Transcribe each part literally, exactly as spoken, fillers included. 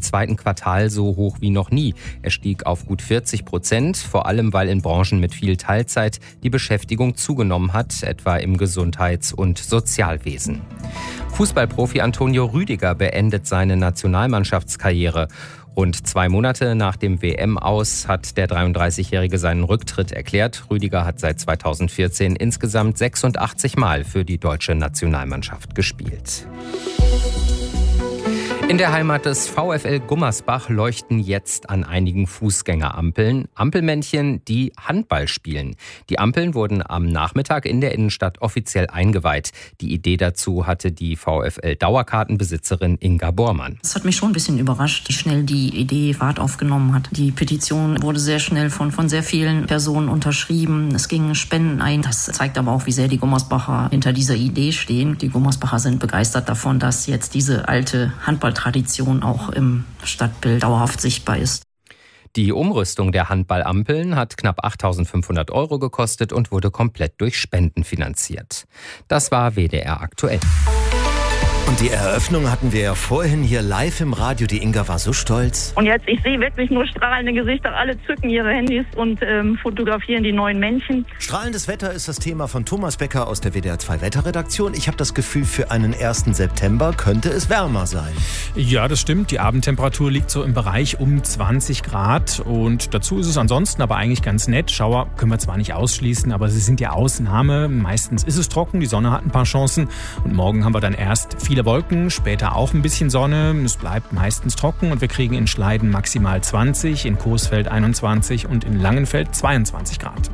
zweiten Quartal so hoch wie noch nie. Er stieg auf gut vierzig Prozent, vor allem weil in Branchen mit viel Teilzeit die Beschäftigung zugenommen hat, etwa im Gesundheits- und Sozialwesen. Fußballprofi Antonio Rüdiger beendet seine Nationalmannschaftskarriere. Rund zwei Monate nach dem W M-Aus hat der dreiunddreißigjährige seinen Rücktritt erklärt. Rüdiger hat seit zweitausendvierzehn insgesamt sechsundachtzig Mal für die deutsche Nationalmannschaft gespielt. In der Heimat des VfL Gummersbach leuchten jetzt an einigen Fußgängerampeln Ampelmännchen, die Handball spielen. Die Ampeln wurden am Nachmittag in der Innenstadt offiziell eingeweiht. Die Idee dazu hatte die VfL-Dauerkartenbesitzerin Inga Bormann. Das hat mich schon ein bisschen überrascht, wie schnell die Idee Fahrt aufgenommen hat. Die Petition wurde sehr schnell von, von sehr vielen Personen unterschrieben. Es gingen Spenden ein. Das zeigt aber auch, wie sehr die Gummersbacher hinter dieser Idee stehen. Die Gummersbacher sind begeistert davon, dass jetzt diese alte Handball Tradition auch im Stadtbild dauerhaft sichtbar ist. Die Umrüstung der Handballampeln hat knapp achttausendfünfhundert Euro gekostet und wurde komplett durch Spenden finanziert. Das war W D R aktuell. Und die Eröffnung hatten wir ja vorhin hier live im Radio. Die Inga war so stolz. Und jetzt, ich sehe wirklich nur strahlende Gesichter. Alle zücken ihre Handys und ähm, fotografieren die neuen Männchen. Strahlendes Wetter ist das Thema von Thomas Becker aus der W D R zwei Wetterredaktion. Ich habe das Gefühl, für einen ersten September könnte es wärmer sein. Ja, das stimmt. Die Abendtemperatur liegt so im Bereich um zwanzig Grad. Und dazu ist es ansonsten aber eigentlich ganz nett. Schauer können wir zwar nicht ausschließen, aber sie sind ja Ausnahme. Meistens ist es trocken, die Sonne hat ein paar Chancen. Und morgen haben wir dann erst viele Wolken, später auch ein bisschen Sonne. Es bleibt meistens trocken und wir kriegen in Schleiden maximal zwanzig, in Coesfeld einundzwanzig und in Langenfeld zweiundzwanzig Grad.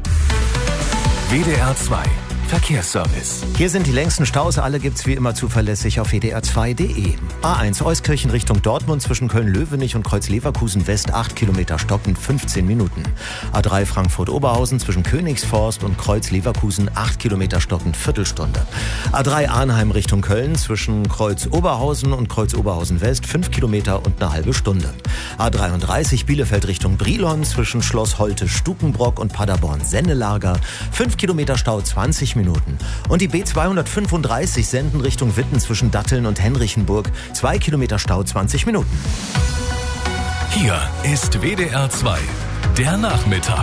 W D R zwei Verkehrsservice. Hier sind die längsten Staus. Alle gibt's wie immer zuverlässig auf w d r zwei punkt d e. A eins Euskirchen Richtung Dortmund zwischen Köln-Löwenich und Kreuz-Leverkusen West acht Kilometer stockend fünfzehn Minuten. A drei Frankfurt-Oberhausen zwischen Königsforst und Kreuz-Leverkusen acht Kilometer stockend Viertelstunde. A drei Arnheim Richtung Köln zwischen Kreuz-Oberhausen und Kreuz-Oberhausen West fünf Kilometer und eine halbe Stunde. A dreiunddreißig Bielefeld Richtung Brilon zwischen Schloss Holte-Stukenbrock und Paderborn-Sennelager fünf Kilometer Stau zwanzig Minuten. Und die B zweihundertfünfunddreißig Senden Richtung Witten zwischen Datteln und Henrichenburg zwei Kilometer Stau zwanzig Minuten. Hier ist W D R zwei, der Nachmittag.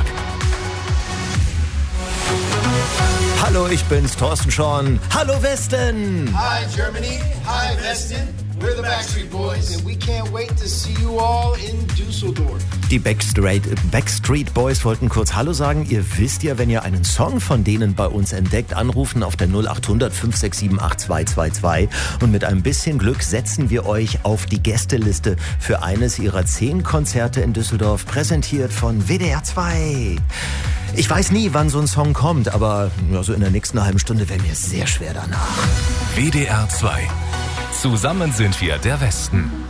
Hallo, ich bin's, Thorsten Schorn. Hallo Westen! Hi Germany, hi Westen. We're the Backstreet Boys and we can't wait to see you all in Düsseldorf. Die Backstreet, Backstreet Boys wollten kurz Hallo sagen. Ihr wisst ja, wenn ihr einen Song von denen bei uns entdeckt, anrufen auf der null acht hundert fünf sechs sieben acht zwei zwei zwei. Und mit ein bisschen Glück setzen wir euch auf die Gästeliste für eines ihrer zehn Konzerte in Düsseldorf, präsentiert von W D R zwei. Ich weiß nie, wann so ein Song kommt, aber ja, so in der nächsten halben Stunde wäre mir sehr schwer danach. W D R zwei. Zusammen sind wir der Westen.